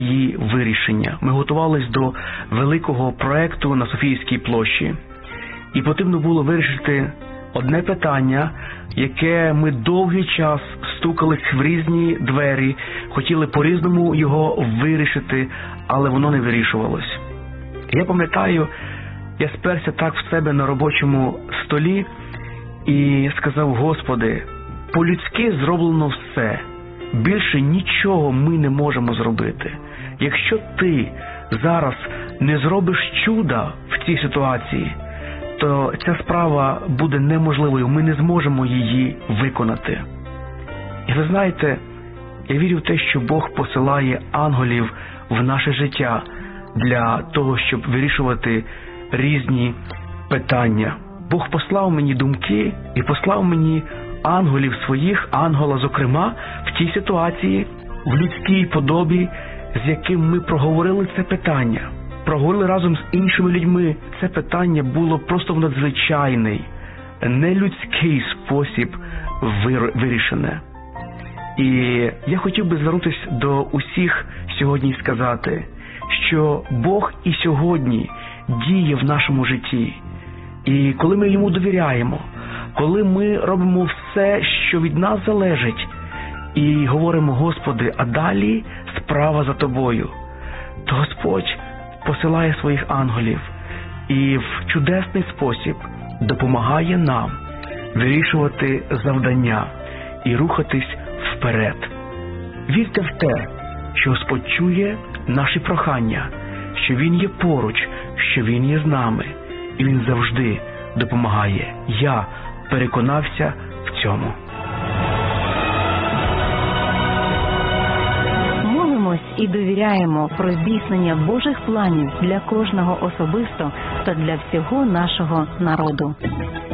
її вирішення. Ми готувалися до великого проекту на Софійській площі. І потрібно було вирішити одне питання, яке ми довгий час стукались в різні двері, хотіли по-різному його вирішити, але воно не вирішувалось. Я пам'ятаю, я сперся так в себе на робочому столі і сказав: Господи, по-людськи зроблено все. Більше нічого ми не можемо зробити. Якщо Ти зараз не зробиш чуда в цій ситуації, то ця справа буде неможливою, ми не зможемо її виконати. І ви знаєте, я вірю в те, що Бог посилає ангелів в наше життя для того, щоб вирішувати різні питання. Бог послав мені думки і послав мені ангелів своїх, ангела зокрема, в тій ситуації, в людській подобі, з яким ми проговорили це питання. Проговорили разом з іншими людьми. Це питання було просто в надзвичайний, нелюдський спосіб вирішене. І я хотів би звернутися до усіх сьогодні і сказати, що Бог і сьогодні діє в нашому житті. І коли ми Йому довіряємо, коли ми робимо все, що від нас залежить, і говоримо: Господи, а далі справа за Тобою, то Господь посилає своїх ангелів і в чудесний спосіб допомагає нам вирішувати завдання і рухатись вперед. Вірте в те, що Господь чує наші прохання, що Він є поруч, що Він є з нами, і Він завжди допомагає. Я переконався в цьому. Молимось і довіряємо про здійснення Божих планів для кожного особисто та для всього нашого народу.